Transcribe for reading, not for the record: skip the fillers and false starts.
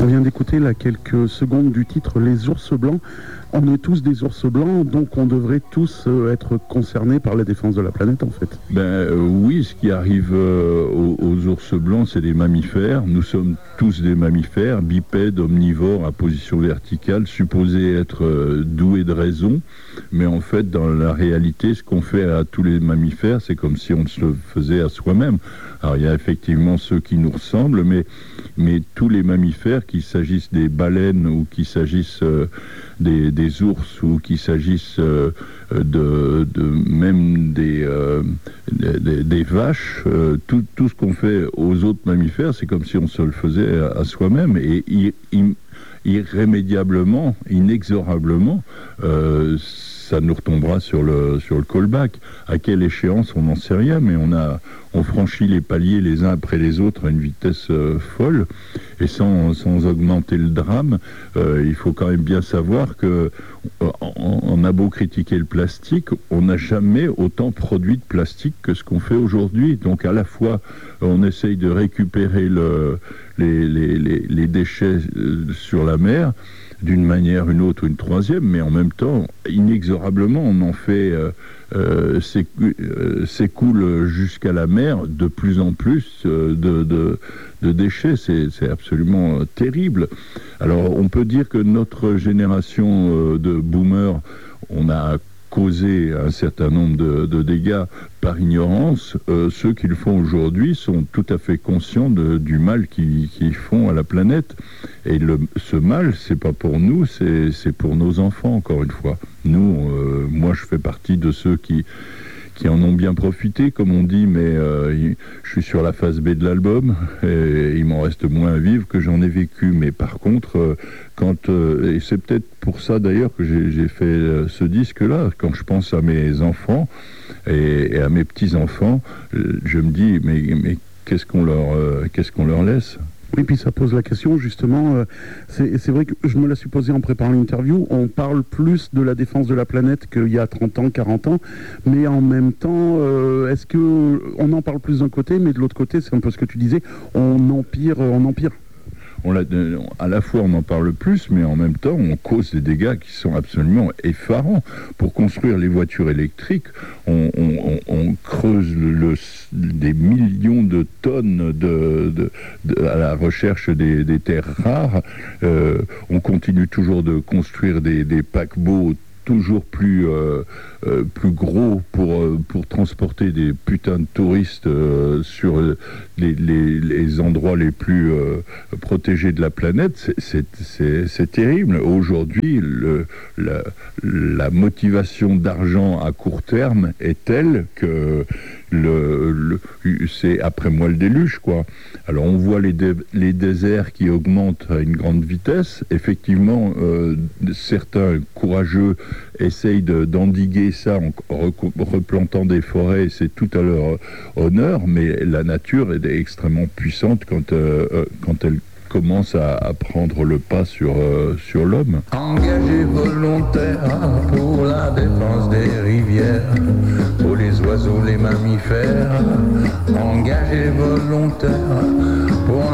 On vient d'écouter là quelques secondes du titre Les ours blancs. On est tous des ours blancs, donc on devrait tous être concernés par la défense de la planète en fait. Oui, ce qui arrive aux ours blancs, c'est des mammifères. Nous sommes tous des mammifères, bipèdes, omnivores, à position verticale, supposés être doués de raison. Mais en fait, dans la réalité, ce qu'on fait à tous les mammifères, c'est comme si on se le faisait à soi-même. Alors il y a effectivement ceux qui nous ressemblent, mais tous les mammifères, qu'il s'agisse des baleines ou qu'il s'agisse des ours ou qu'il s'agisse même des vaches, tout ce qu'on fait aux autres mammifères, c'est comme si on se le faisait à soi-même. Et irrémédiablement, inexorablement, ça nous retombera sur le callback. À quelle échéance, on n'en sait rien, mais on franchit les paliers les uns après les autres à une vitesse folle, et sans augmenter le drame. Il faut quand même bien savoir que on a beau critiquer le plastique, on n'a jamais autant produit de plastique que ce qu'on fait aujourd'hui. Donc à la fois, on essaye de récupérer les déchets sur la mer, d'une manière, une autre ou une troisième, mais en même temps, inexorablement, on en fait s'écoule jusqu'à la mer de plus en plus de déchets. C'est absolument terrible. Alors, on peut dire que notre génération de boomers, on a causé un certain nombre de dégâts par ignorance. Ceux qui le font aujourd'hui sont tout à fait conscients du mal qu'ils font à la planète. Et ce mal, c'est pas pour nous, c'est pour nos enfants, encore une fois. Nous, moi, je fais partie de ceux qui en ont bien profité, comme on dit, mais je suis sur la phase B de l'album, et il m'en reste moins à vivre que j'en ai vécu. Mais par contre, et c'est peut-être pour ça d'ailleurs que j'ai fait ce disque-là, quand je pense à mes enfants et à mes petits-enfants, je me dis, mais qu'est-ce qu'on leur laisse ? Oui, puis ça pose la question, justement, c'est vrai que je me la suis posée en préparant l'interview, on parle plus de la défense de la planète qu'il y a 30 ans, 40 ans, mais en même temps, est-ce qu'on en parle plus d'un côté, mais de l'autre côté, c'est un peu ce que tu disais, on empire. À la fois on en parle plus, mais en même temps on cause des dégâts qui sont absolument effarants. Pour construire les voitures électriques, on creuse des millions de tonnes à la recherche des terres rares. On continue toujours de construire des paquebots toujours plus gros pour transporter des putains de touristes sur les endroits les plus protégés de la planète. C'est terrible. Aujourd'hui, la motivation d'argent à court terme est telle que c'est après moi le déluge, quoi. Alors on voit les déserts qui augmentent à une grande vitesse. Effectivement, certains courageux essayent d'endiguer ça en replantant des forêts, c'est tout à leur honneur, mais la nature est extrêmement puissante quand elle commence à prendre le pas sur l'homme. Engagé volontaire pour la défense des rivières, pour les oiseaux, les mammifères. Engagé volontaire pour